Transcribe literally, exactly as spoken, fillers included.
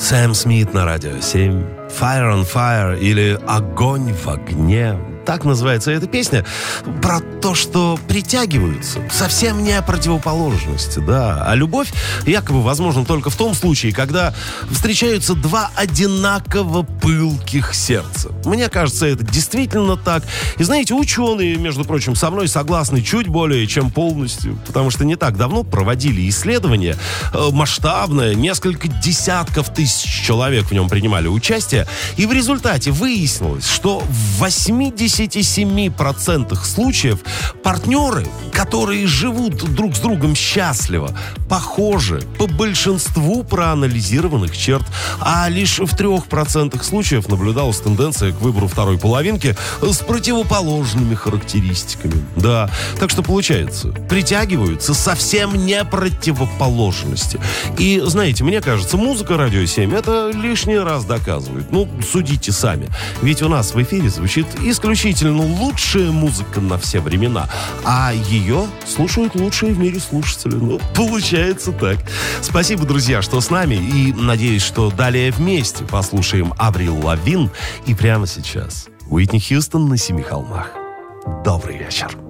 Сэм Смит на Радио семь. Fire on Fire или Огонь в огне. Так называется эта песня. Про то, что притягиваются. Совсем не о противоположности, да. А любовь якобы возможна только в том случае, когда встречаются два одинаково пылких сердца. Мне кажется, это действительно так. И знаете, ученые, между прочим, со мной согласны чуть более чем полностью. Потому что не так давно проводили исследование э, масштабное. Несколько десятков тысяч человек в нем принимали участие. И в результате выяснилось, что в восемьдесят семь процентов случаев партнеры, которые живут друг с другом счастливо, похожи по большинству проанализированных черт, а лишь в трех процентах случаев наблюдалась тенденция к выбору второй половинки с противоположными характеристиками. Да, так что получается, притягиваются совсем не противоположности. И, знаете, мне кажется, музыка Радио семь это лишний раз доказывает. Ну, судите сами. Ведь у нас в эфире звучит исключительно лучшая музыка на все времена, а ее слушают лучшие в мире слушатели. Ну, получается так. Спасибо, друзья, что с нами, и надеюсь, что далее вместе послушаем Аврил Лавин. И прямо сейчас Уитни Хьюстон на Семи холмах. Добрый вечер.